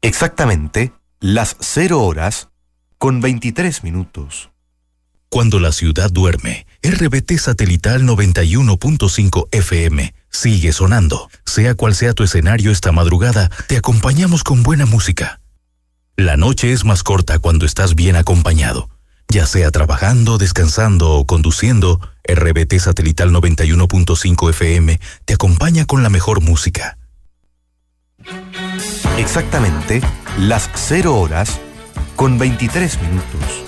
Exactamente las 0 horas con 23 minutos. Cuando la ciudad duerme, RBT Satelital 91.5 FM sigue sonando. Sea cual sea tu escenario esta madrugada, te acompañamos con buena música. La noche es más corta cuando estás bien acompañado. Ya sea trabajando, descansando o conduciendo, RBT Satelital 91.5 FM te acompaña con la mejor música. Exactamente las 0 horas con 23 minutos.